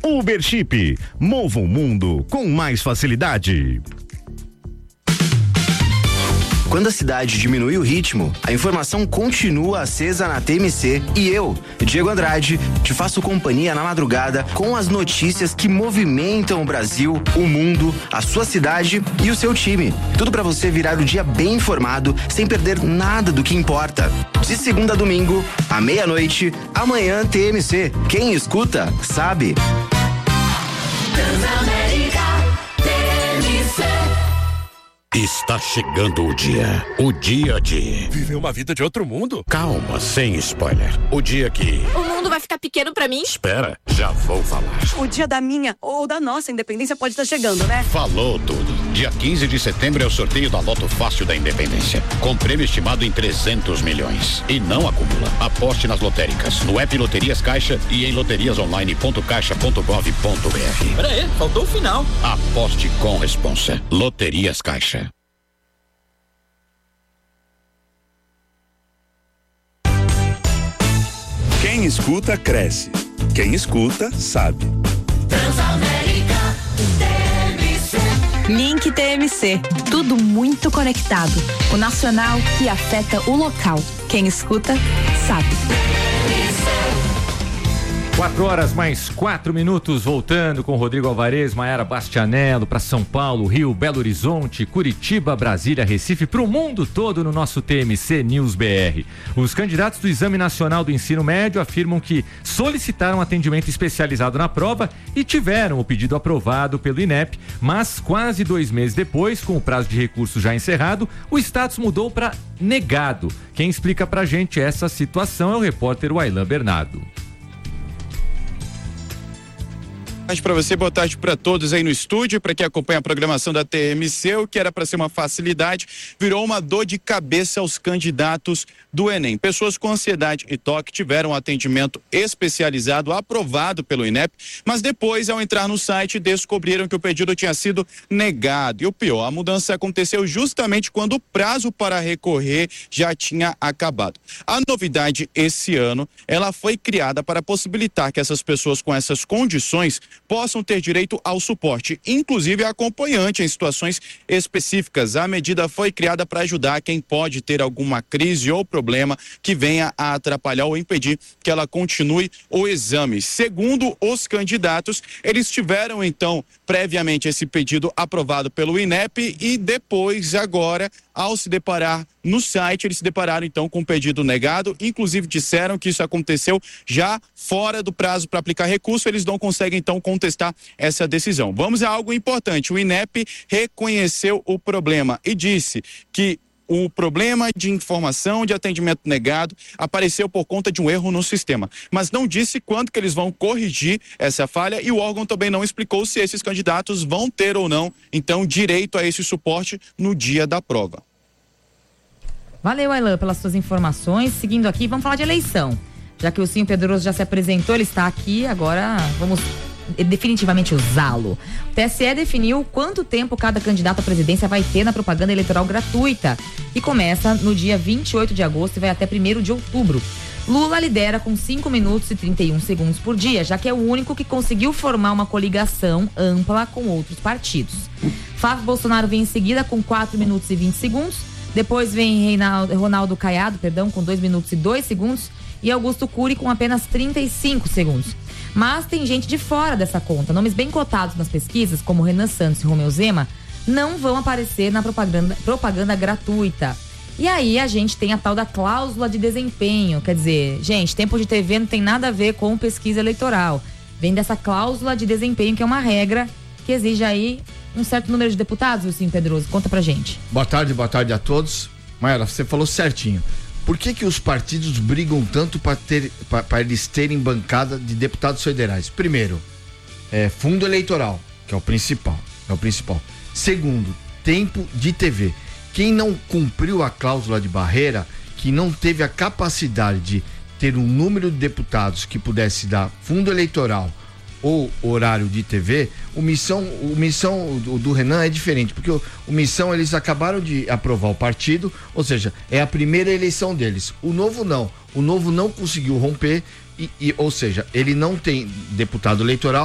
Uber Chip, mova o mundo com mais facilidade. Quando a cidade diminui o ritmo, a informação continua acesa na TMC e eu, Diego Andrade, te faço companhia na madrugada com as notícias que movimentam o Brasil, o mundo, a sua cidade e o seu time. Tudo para você virar o dia bem informado, sem perder nada do que importa. De segunda a domingo, à meia-noite, amanhã TMC. Quem escuta, sabe. Está chegando o dia de viver uma vida de outro mundo. Calma, sem spoiler. O dia que o mundo vai ficar pequeno pra mim? Espera, já vou falar. O dia da minha ou da nossa independência pode estar chegando, né? Falou tudo. Dia 15 de setembro é o sorteio da Loto Fácil da Independência, com prêmio estimado em 300 milhões. E não acumula. Aposte nas lotéricas, no app Loterias Caixa e em loteriasonline.caixa.gov.br. Peraí, faltou o final. Aposte com responsa. Loterias Caixa. Quem escuta, cresce. Quem escuta, sabe. Transamérica TMC. Link TMC. Tudo muito conectado. O nacional que afeta o local. Quem escuta, sabe. 4:04, voltando com Rodrigo Alvarez, Maiara Bastianello para São Paulo, Rio, Belo Horizonte, Curitiba, Brasília, Recife, para o mundo todo no nosso TMC News BR. Os candidatos do Exame Nacional do Ensino Médio afirmam que solicitaram atendimento especializado na prova e tiveram o pedido aprovado pelo INEP, mas quase 2 meses depois, com o prazo de recurso já encerrado, o status mudou para negado. Quem explica pra gente essa situação é o repórter Wailan Bernardo. Boa tarde para você, boa tarde para todos aí no estúdio, para quem acompanha a programação da TMC. O que era para ser uma facilidade virou uma dor de cabeça aos candidatos do Enem. Pessoas com ansiedade e toque tiveram um atendimento especializado aprovado pelo INEP, mas depois, ao entrar no site, descobriram que o pedido tinha sido negado. E o pior, a mudança aconteceu justamente quando o prazo para recorrer já tinha acabado. A novidade esse ano, ela foi criada para possibilitar que essas pessoas com essas condições possam ter direito ao suporte, inclusive acompanhante em situações específicas. A medida foi criada para ajudar quem pode ter alguma crise ou problema que venha a atrapalhar ou impedir que ela continue o exame. Segundo os candidatos, eles tiveram então previamente esse pedido aprovado pelo INEP e depois, agora, ao se deparar no site, eles se depararam então com o pedido negado, inclusive disseram que isso aconteceu já fora do prazo para aplicar recurso, eles não conseguem então contestar essa decisão. Vamos a algo importante, o INEP reconheceu o problema e disse que o problema de informação de atendimento negado apareceu por conta de um erro no sistema, mas não disse quando que eles vão corrigir essa falha e o órgão também não explicou se esses candidatos vão ter ou não, então, direito a esse suporte no dia da prova. Valeu, Wailan, pelas suas informações. Seguindo aqui, vamos falar de eleição. Já que o Sim Pedroso já se apresentou, ele está aqui, agora vamos definitivamente usá-lo. O TSE definiu quanto tempo cada candidato à presidência vai ter na propaganda eleitoral gratuita, que começa no dia 28 de agosto e vai até 1º de outubro. Lula lidera com 5 minutos e 31 segundos por dia, já que é o único que conseguiu formar uma coligação ampla com outros partidos. Flávio Bolsonaro vem em seguida com 4 minutos e 20 segundos, depois vem Ronaldo Caiado, com 2 minutos e 2 segundos, e Augusto Cury com apenas 35 segundos. Mas tem gente de fora dessa conta. Nomes bem cotados nas pesquisas, como Renan Santos e Romeu Zema, não vão aparecer na propaganda gratuita. E aí a gente tem a tal da cláusula de desempenho. Quer dizer, gente, tempo de TV não tem nada a ver com pesquisa eleitoral. Vem dessa cláusula de desempenho, que é uma regra que exige aí um certo número de deputados, Sim Pedroso. Conta pra gente. Boa tarde a todos. Maíra, você falou certinho. Por que os partidos brigam tanto para eles terem bancada de deputados federais? Primeiro, fundo eleitoral, que é o principal. Segundo, tempo de TV. Quem não cumpriu a cláusula de barreira, que não teve a capacidade de ter um número de deputados que pudesse dar fundo eleitoral ou horário de TV, o missão do Renan é diferente, porque o missão eles acabaram de aprovar o partido, ou seja, é a primeira eleição deles. O Novo não conseguiu romper, ou seja, ele não tem deputado eleitoral